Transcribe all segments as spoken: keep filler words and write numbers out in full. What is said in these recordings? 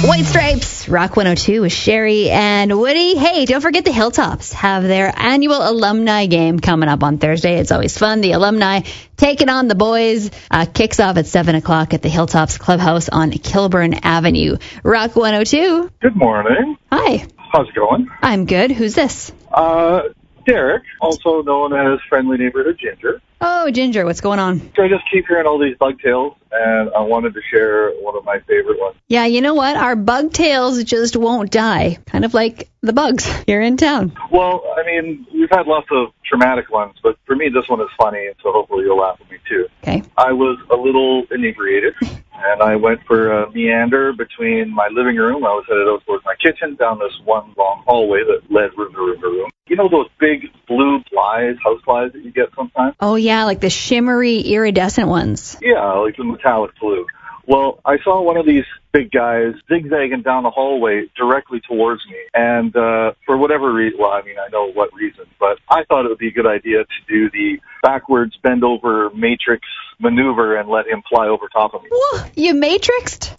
White Stripes, Rock one oh two with Sherry and Woody. Hey, don't forget the Hilltops have their annual alumni game coming up on Thursday. It's always fun. The alumni taking on the boys. Uh, kicks off at seven o'clock at the Hilltops Clubhouse on Kilburn Avenue. Rock one oh two. Good morning. Hi. How's it going? I'm good. Who's this? Uh, Derek, also known as Friendly Neighborhood Ginger. Oh, Ginger, what's going on? So I just keep hearing all these bug tales, and I wanted to share one of my favorite ones. Yeah, you know what? Our bug tales just won't die. Kind of like the bugs here in town. Well, I mean, we've had lots of traumatic ones, but for me, this one is funny, and so hopefully you'll laugh at me too. Okay. I was a little inebriated, and I went for a meander between my living room. I was headed out towards my kitchen, down this one long hallway that led room to room to room. You know those big blue flies, house flies that you get sometimes? Oh, yeah, like the shimmery, iridescent ones. Yeah, like the metallic blue. Well, I saw one of these big guys zigzagging down the hallway directly towards me. And uh, for whatever reason, well, I mean, I know what reason, but I thought it would be a good idea to do the backwards bend-over matrix maneuver and let him fly over top of me. Whoa, you matrixed?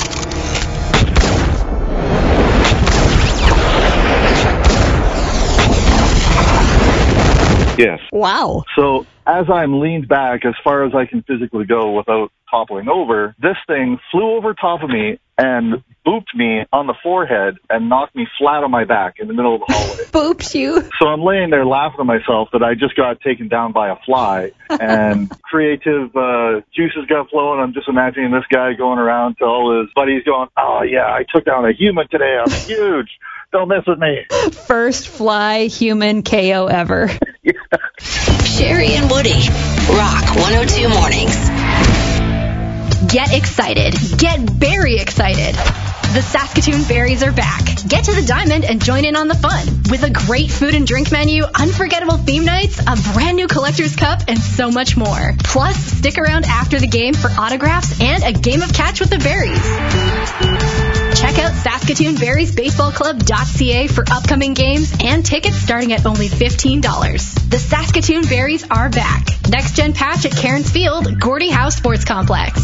Yes. Wow. So as I'm leaned back as far as I can physically go without toppling over, this thing flew over top of me and booped me on the forehead and knocked me flat on my back in the middle of the hallway. Booped you? So I'm laying there laughing at myself that I just got taken down by a fly, and creative uh, juices got flowing. I'm just imagining this guy going around to all his buddies going, oh yeah, I took down a human today. I'm huge. Don't mess with me. First fly human K O ever. Yeah. Sherry and Woody, Rock one oh two Mornings. Get excited. Get very excited. The Saskatoon Berries are back. Get to the Diamond and join in on the fun. With a great food and drink menu, unforgettable theme nights, a brand new collector's cup, and so much more. Plus, stick around after the game for autographs and a game of catch with the Berries. Check out Saskatoon Berries Baseball Club dot C A for upcoming games and tickets starting at only fifteen dollars. The Saskatoon Berries are back. Next Gen Patch at Cairns Field, Gordie Howe Sports Complex.